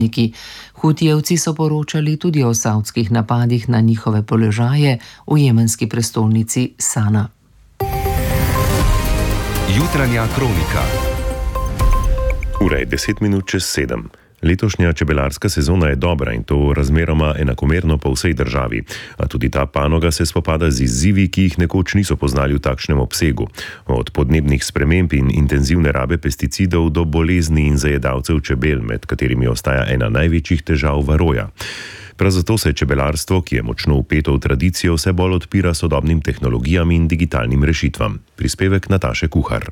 Hutijevci so poročali tudi o savdskih napadih na njihove položaje v jemenski prestolnici Sana. Jutranja kronika. Ura je 6:10. Letošnja čebelarska sezona je dobra in to razmeroma enakomerno po vsej državi. A tudi ta panoga se spopada z izzivi, ki jih nekoč niso poznali v takšnem obsegu. Od podnebnih sprememb in intenzivne rabe pesticidov do bolezni in zajedavcev čebel, med katerimi ostaja ena največjih težav varoja. Prav zato se čebelarstvo, ki je močno vpeto v tradicijo, vse bolj odpira sodobnim tehnologijam in digitalnim rešitvam. Prispevek Nataše Kuhar.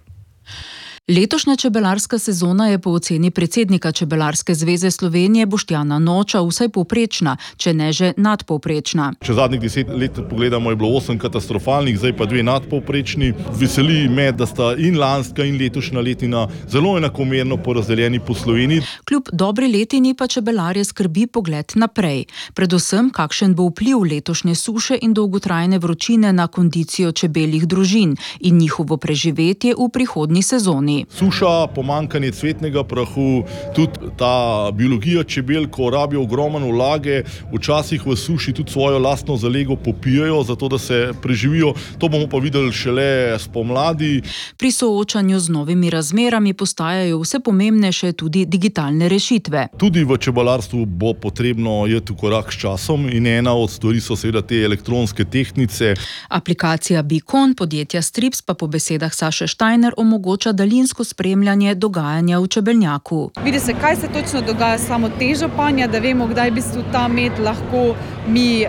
Letošnja čebelarska sezona je po oceni predsednika Čebelarske zveze Slovenije Boštjana Noča vsaj povprečna, če ne že nadpovprečna. Če zadnjih 10 let pogledamo, je bilo 8 katastrofalnih, zdaj pa 2 nadpovprečni. Veseli me, da sta in lanska in letošnja letina zelo enakomerno porazdeljeni po Sloveniji. Kljub dobri letini pa čebelarje skrbi pogled naprej. Predvsem, kakšen bo vpliv letošnje suše in dolgotrajne vročine na kondicijo čebeljih družin in njihovo preživetje v prihodnji sezoni. Suša, pomanjkanje cvetnega prahu, tudi ta biologija čebel, ko rabijo ogromno vlage, včasih v suši tudi svojo lastno zalego popijajo, zato da se preživijo. To bomo pa videli šele spomladi. Pri soočanju z novimi razmerami postajajo vse pomembnejše tudi digitalne rešitve. Tudi v čebelarstvu bo potrebno iti v korak s časom in ena od stvari so seveda te elektronske tehtnice. Aplikacija Beacon podjetja Strips pa po besedah Saše Steiner omogoča daljinsko spremljanje dogajanja v čebelnjaku. Vidi se, kaj se točno dogaja, samo težo panja, da vemo, kdaj bi ta med lahko mi,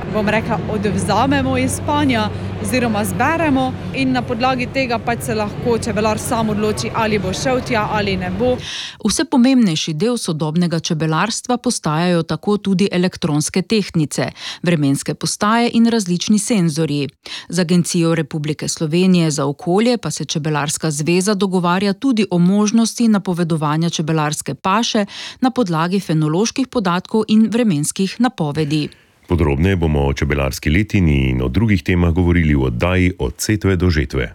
odvzamemo iz panja oziroma zberemo in na podlagi tega pač se lahko čebelar sam odloči, ali bo šel tja ali ne bo. Vse pomembnejši del sodobnega čebelarstva postajajo tako tudi elektronske tehtnice, vremenske postaje in različni senzorji. Z Agencijo Republike Slovenije za okolje pa se Čebelarska zveza dogovarja tudi o možnosti napovedovanja čebelarske paše na podlagi fenoloških podatkov in vremenskih napovedi. Podrobneje bomo o čebelarski letini in o drugih temah govorili v oddaji Od setve do žetve.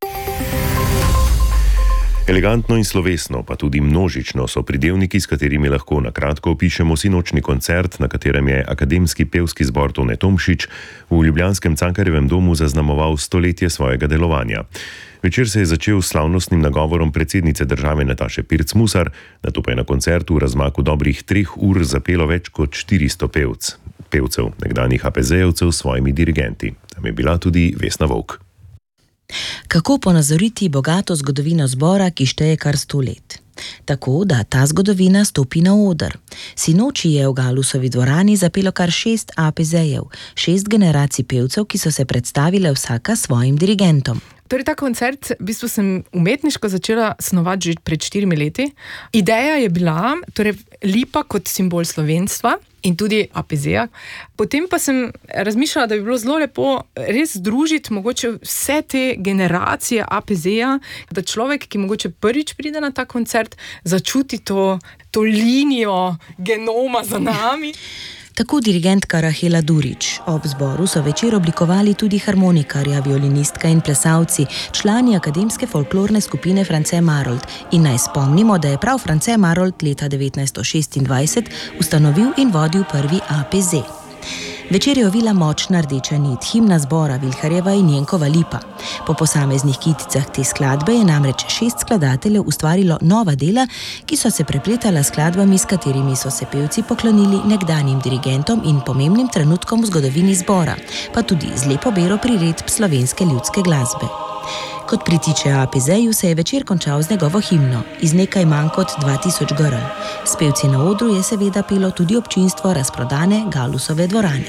Elegantno in slovesno, pa tudi množično so pridevniki, s katerimi lahko na kratko opišemo sinočni koncert, na katerem je akademski pevski zbor Tone Tomšič v ljubljanskem Cankarjevem domu zaznamoval stoletje svojega delovanja. Večer se je začel s slavnostnim nagovorom predsednice države Nataše Pirc Musar, nato pa je na koncertu v razmaku dobrih 3 ur zapelo več kot 400 pevcev, nekdanjih APZ-jevcev s svojimi dirigenti. Tam je bila tudi Vesna Vovk. Kako ponazoriti bogato zgodovino zbora, ki šteje kar 100 let? Tako, da ta zgodovina stopi na oder. Sinoči je v Galusovi dvorani zapelo kar 6 APZ-jev, 6 generacij pevcev, ki so se predstavile vsaka svojim dirigentom. Torej, ta koncert, v bistvu sem umetniško začela snovati že pred 4 leti. Ideja je bila, torej, lipa kot simbol slovenstva in tudi APZ-ja. Potem pa sem razmišljala, da bi bilo zelo lepo res združiti mogoče vse te generacije APZ-ja, da človek, ki mogoče prvič pride na ta koncert, začuti to linijo genoma za nami. Tako dirigentka Rahela Durič. Ob zboru so večer oblikovali tudi harmonikarja, violinistka in plesalci, člani akademske folklorne skupine France Marold. In naj spomnimo, da je prav France Marold leta 1926 ustanovil in vodil prvi APZ. Večer je ovila močna rdeča nit, himna zbora Vilharjeva in Jenkova lipa. Po posameznih kiticah te skladbe je namreč 6 skladateljev ustvarilo nova dela, ki so se prepletala s skladbami, s katerimi so se pevci poklonili nekdanjim dirigentom in pomembnim trenutkom v zgodovini zbora, pa tudi z lepo bero priredb slovenske ljudske glasbe. Kot pritiče APZ-ju se je večer končal z njegovo himno, iz nekaj manj kot 2000 grl. S pevci na odru je seveda pelo tudi občinstvo razprodane Galusove dvorane.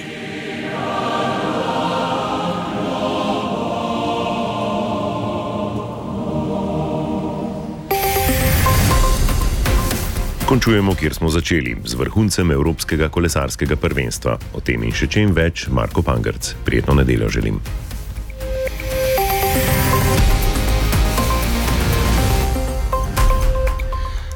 Končujemo, kjer smo začeli, z vrhuncem Evropskega kolesarskega prvenstva. O tem in še čem več Marko Pangrc. Prijetno nedeljo želim.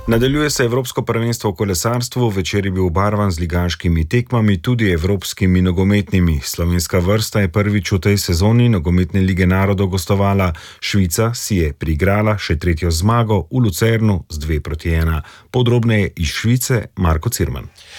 Nadaljuje se Evropsko prvenstvo v kolesarstvu, večer je bil obarvan z ligaškimi tekmami, tudi evropskimi nogometnimi. Slovenska vrsta je prvič v tej sezoni nogometne lige narodov gostovala. Švica si je priigrala še tretjo zmago v Lucernu z 2-1. Podrobneje iz Švice Marko Cirman.